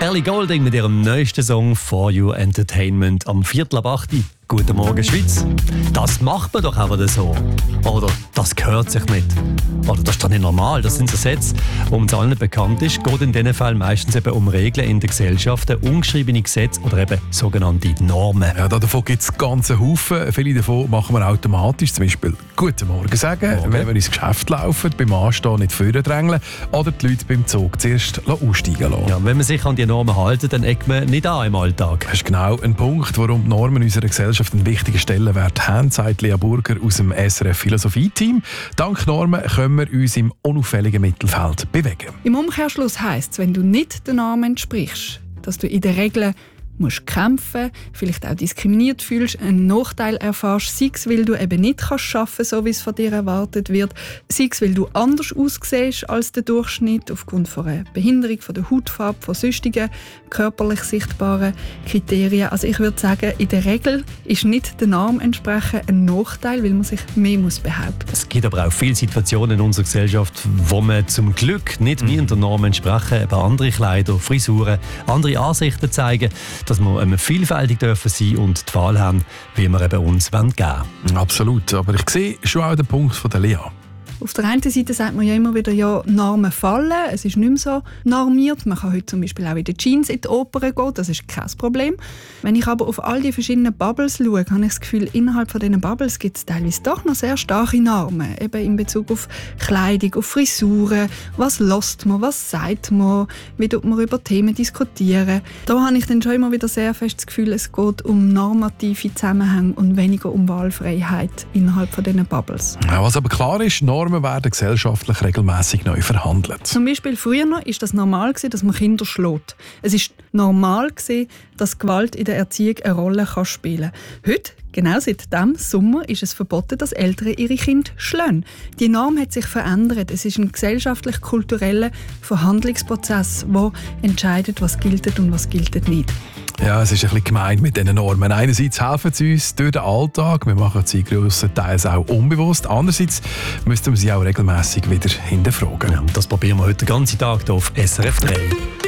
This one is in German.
Ellie Goulding mit ihrem neuesten Song «For You Entertainment» am 7:45. Guten Morgen, Schweiz. Das macht man doch aber so. Oder das gehört sich nicht. Oder das ist doch nicht normal. Das sind so Sätze, die uns allen bekannt ist. Geht in diesen Fällen meistens eben um Regeln in der Gesellschaft, ungeschriebene Gesetze oder eben sogenannte Normen. Ja, davon gibt es ganze Haufen. Viele davon machen wir automatisch. Zum Beispiel «Guten Morgen» sagen, wenn wir ins Geschäft laufen, beim Anstehen nicht vordrängeln oder die Leute beim Zug zuerst aussteigen lassen. Ja, wenn man sich an die Normen hält, dann eckt man nicht an im Alltag. Das ist genau ein Punkt, warum die Normen in unserer Gesellschaft einen wichtigen Stellenwert haben, sagt Lea Burger aus dem SRF Philosophie-Team. Dank Normen können wir uns im unauffälligen Mittelfeld bewegen. Im Umkehrschluss heisst es, wenn du nicht den Normen entsprichst, dass du in der Regel musst kämpfen, vielleicht auch diskriminiert fühlst, einen Nachteil erfährst, sei es, weil du eben nicht kannst arbeiten, so wie es von dir erwartet wird, sei es, weil du anders aussiehst als der Durchschnitt aufgrund von einer Behinderung, von der Hautfarbe, von sonstigen körperlich sichtbaren Kriterien. Also ich würde sagen, in der Regel ist nicht der Norm entsprechen ein Nachteil, weil man sich mehr muss behaupten. Es gibt aber auch viele Situationen in unserer Gesellschaft, wo man zum Glück nicht wie in der Norm entsprechen, eben andere Kleider, Frisuren, andere Ansichten zeigen, dass wir vielfältig dürfen sein und die Wahl haben, wie wir eben uns geben wollen. Absolut, aber ich sehe schon auch den Punkt von der Lea. Auf der einen Seite sagt man ja immer wieder, ja, Normen fallen, es ist nicht mehr so normiert. Man kann heute zum Beispiel auch in den Jeans in die Oper gehen, das ist kein Problem. Wenn ich aber auf all die verschiedenen Bubbles schaue, habe ich das Gefühl, innerhalb von diesen Bubbles gibt es teilweise doch noch sehr starke Normen, eben in Bezug auf Kleidung, auf Frisuren, was hört man, was sagt man, wie tut man über Themen diskutieren. Da habe ich dann schon immer wieder sehr fest das Gefühl, es geht um normative Zusammenhänge und weniger um Wahlfreiheit innerhalb von diesen Bubbles. Ja, was aber klar ist, Normen werden gesellschaftlich regelmäßig neu verhandelt. Zum Beispiel früher noch ist das normal gewesen, dass man Kinder schlägt. Es ist normal gewesen, dass Gewalt in der Erziehung eine Rolle spielen kann. Heute, genau seit diesem Sommer, ist es verboten, dass Eltern ihre Kinder schlagen. Die Norm hat sich verändert. Es ist ein gesellschaftlich-kultureller Verhandlungsprozess, der entscheidet, was gilt und was gilt nicht. Ja, es ist ein bisschen gemein mit diesen Normen. Einerseits helfen sie uns durch den Alltag, wir machen sie grossenteils auch unbewusst. Andererseits müssten wir sie auch regelmässig wieder hinterfragen. Ja, das probieren wir heute den ganzen Tag hier auf SRF 3.